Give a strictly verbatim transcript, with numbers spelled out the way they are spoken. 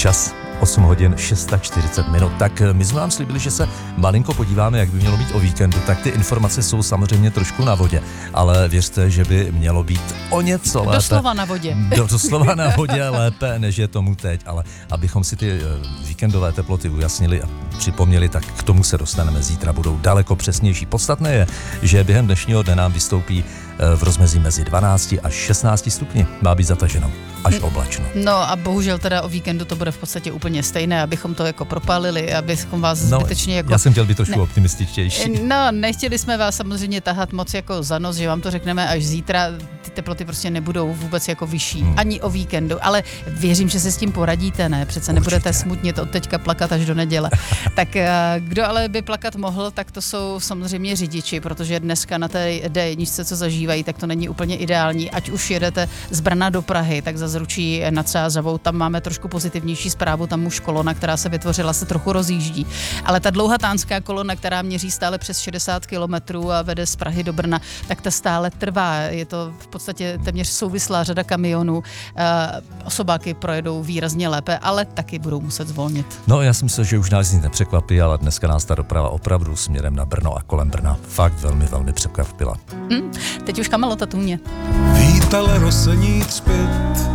Čas osm hodin čtyřicet šest minut. Tak my jsme vám slíbili, že se malinko podíváme, jak by mělo být o víkendu. Tak ty informace jsou samozřejmě trošku na vodě, ale věřte, že by mělo být o něco lépe. Doslova na vodě. Do, doslova na vodě lépe, než je tomu teď, ale abychom si ty víkendové teploty ujasnili a připomněli, tak k tomu se dostaneme zítra, budou daleko přesnější. Podstatné je, že během dnešního dne nám vystoupí v rozmezí mezi dvanácti až šestnácti stupni. Má být zataženo až oblačno. No a bohužel teda o víkendu to bude v podstatě úplně stejné, abychom to jako propálili, abychom vás no, zbytečně jako... Já jsem chtěl být trošku ne, optimističtější. No, nechtěli jsme vás samozřejmě tahat moc jako za nos, že vám to řekneme až zítra, ty teploty prostě nebudou vůbec jako vyšší, hmm. ani o víkendu, ale věřím, že se s tím poradíte, ne? Přece Určitě. Nebudete smutnit od teďka plakat až do neděle. Tak kdo ale by plakat mohl, tak to jsou samozřejmě řidiči, protože dneska na té dé jedničce, co zažívají, tak to není úplně ideální. Ať už jedete z Brna do Prahy, tak za Zručí nad Sázavou, tam máme trošku pozitivnější zprávu, tam už kolona, která se vytvořila, se trochu rozjíždí. Ale ta dlouhatánská kolona, která měří stále přes šedesát kilometrů a vede z Prahy do Brna, tak ta stále trvá. Je to v podstatě téměř souvislá řada kamionů. Osobáky projedou výrazně lépe, ale taky budou muset zvolnit. No, já si myslím, že už nás nic nepřekvapí, ale dneska nás ta doprava opravdu směrem na Brno a kolem Brna fakt velmi, velmi překvapila. Hmm, teď už Kamalo Tatůně. Vítala roseníc zpět